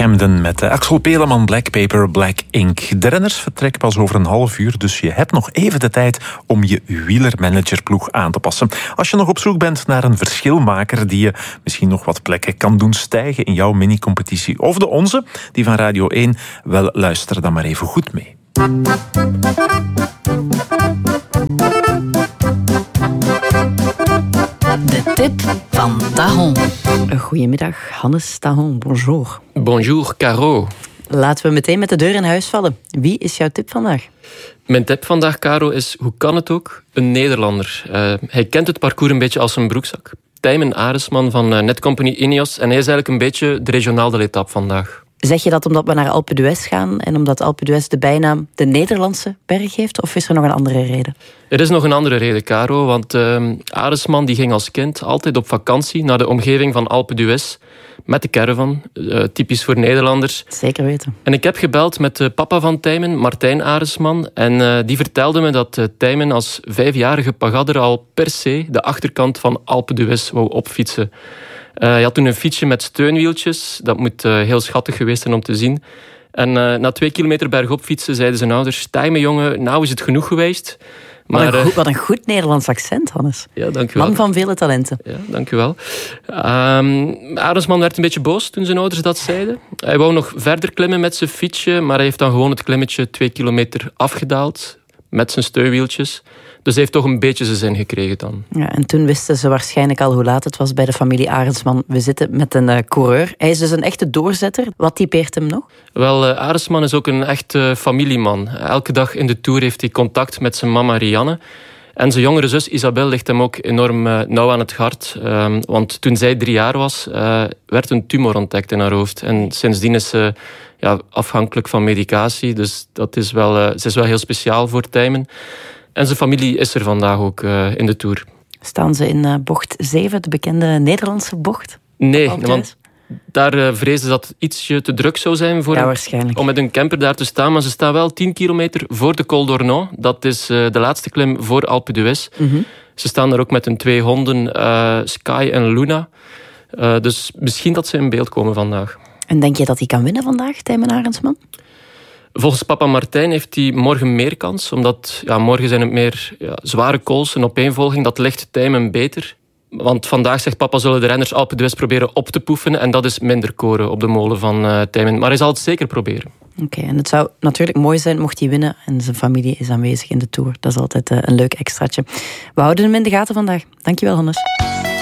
Camden met Axel Peleman, Black Paper, Black Ink. De renners vertrekken pas over een half uur, dus je hebt nog even de tijd om je wielermanagerploeg aan te passen. Als je nog op zoek bent naar een verschilmaker die je misschien nog wat plekken kan doen stijgen in jouw mini-competitie, of de onze, die van Radio 1, wel, luister dan maar even goed mee. De tip van Tahon. Goedemiddag, Hannes Tahon. Bonjour. Bonjour, Caro. Laten we meteen met de deur in huis vallen. Wie is jouw tip vandaag? Mijn tip vandaag, Caro, is, hoe kan het ook, een Nederlander. Hij kent het parcours een beetje als zijn broekzak. Tijmen Aresman van Netcompany Ineos. En hij is eigenlijk een beetje de regionale etappe vandaag. Zeg je dat omdat we naar Alpe d'Huez gaan en omdat Alpe d'Huez de bijnaam de Nederlandse berg heeft? Of is er nog een andere reden? Er is nog een andere reden, Caro. Want Aresman die ging als kind altijd op vakantie naar de omgeving van Alpe d'Huez met de caravan. Typisch voor Nederlanders. Zeker weten. En ik heb gebeld met de papa van Tijmen, Martijn Aresman. En die vertelde me dat Tijmen als 5-jarige pagadder al per se de achterkant van Alpe d'Huez wou opfietsen. Hij had toen een fietsje met steunwieltjes. Dat moet heel schattig geweest zijn om te zien. En na 2 kilometer bergop fietsen zeiden zijn ouders: Tijmen, jongen, nou is het genoeg geweest. Maar, wat een goed Nederlands accent, Hannes. Ja, dank u wel. Man van vele talenten. Ja, dank u wel. Aresman werd een beetje boos toen zijn ouders dat zeiden. Hij wou nog verder klimmen met zijn fietsje, maar hij heeft dan gewoon het klimmetje 2 kilometer afgedaald met zijn steunwieltjes. Dus hij heeft toch een beetje zijn zin gekregen dan. Ja, en toen wisten ze waarschijnlijk al hoe laat het was bij de familie Aresman. We zitten met een coureur. Hij is dus een echte doorzetter. Wat typeert hem nog? Wel, Aresman is ook een echte familieman. Elke dag in de Tour heeft hij contact met zijn mama Rianne. En zijn jongere zus Isabel ligt hem ook enorm nauw aan het hart. Want toen zij 3 jaar was, werd een tumor ontdekt in haar hoofd. En sindsdien is ze afhankelijk van medicatie. Dus dat is ze is wel heel speciaal voor Tijmen. En zijn familie is er vandaag ook in de Tour. Staan ze in bocht 7, de bekende Nederlandse bocht? Nee, want daar vrezen ze dat het ietsje te druk zou zijn voor om met een camper daar te staan. Maar ze staan wel 10 kilometer voor de Col d'Ornans. Dat is de laatste klim voor Alpe d'Huez. Mm-hmm. Ze staan daar ook met hun 2 honden, Sky en Luna. Dus misschien dat ze in beeld komen vandaag. En denk je dat hij kan winnen vandaag, Tijmen Aresman? Volgens papa Martijn heeft hij morgen meer kans. Omdat morgen zijn het meer zware cols, een opeenvolging. Dat ligt Tijmen beter. Want vandaag, zegt papa, zullen de renners Alpe d'Huez proberen op te poefen. En dat is minder koren op de molen van Tijmen. Maar hij zal het zeker proberen. Oké, en het zou natuurlijk mooi zijn mocht hij winnen. En zijn familie is aanwezig in de Tour. Dat is altijd een leuk extraatje. We houden hem in de gaten vandaag. Dankjewel, Hannes.